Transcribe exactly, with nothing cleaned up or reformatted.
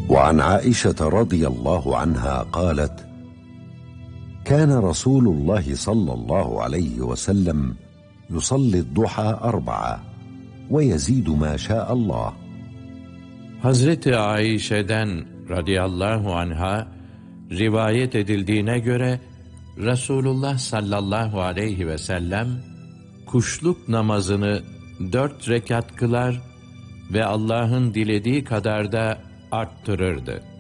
وعن عائشة رضي الله عنها قالت: كان رسول الله صلى الله عليه وسلم يصلي الضحى أربعة ويزيد ما شاء الله. Hazreti Ayşe'den radıyallahu anha rivayet edildiğine göre Resulullah sallallahu aleyhi ve sellem kuşluk namazını dört rekat kılar ve Allah'ın dilediği kadar da arttırırdı.